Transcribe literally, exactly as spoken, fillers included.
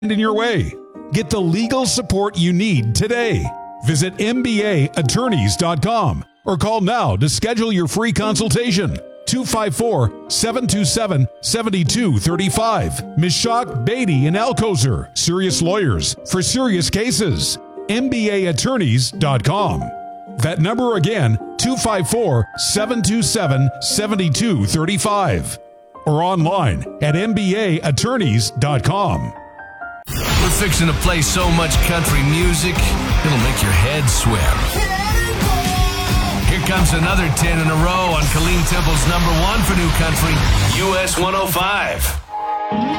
in your way. Get the legal support you need today. Visit M B A attorneys dot com or call now to schedule your free consultation. two five four, seven two seven, seven two three five. Mishak, Beatty, and Alcozer, serious lawyers for serious cases. M B A attorneys dot com. That number again, two five four, seven two seven, seven two three five. Or online at M B A attorneys dot com. We're fixing to play so much country music, it'll make your head swim. Here comes another ten in a row on Colleen Temple's number one for new country, U S one oh five.